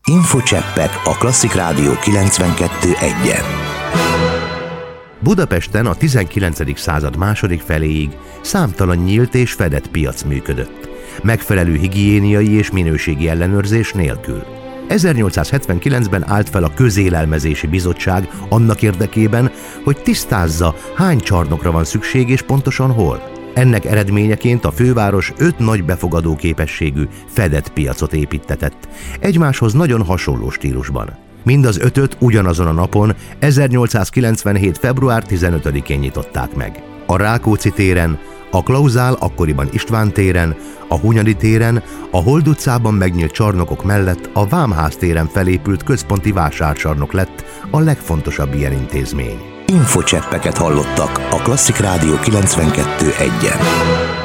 Infocseppek a Klasszik Rádió 92.1-en. Budapesten a 19. század második feléig számtalan nyílt és fedett piac működött, megfelelő higiéniai és minőségi ellenőrzés nélkül. 1879-ben állt fel a Közélelmezési Bizottság annak érdekében, hogy tisztázza, hány csarnokra van szükség és pontosan hol. Ennek eredményeként a főváros 5 nagy befogadó képességű fedett piacot építtetett, egymáshoz nagyon hasonló stílusban. Mind az 5-öt ugyanazon a napon, 1897. február 15-én nyitották meg. A Rákóczi téren, a Klauzál, akkoriban István téren, a Hunyadi téren, a Hold utcában megnyílt csarnokok mellett a Vámház téren felépült központi vásárcsarnok lett a legfontosabb ilyen intézmény. Infocseppeket hallottak a Klasszik Rádió 92.1-en.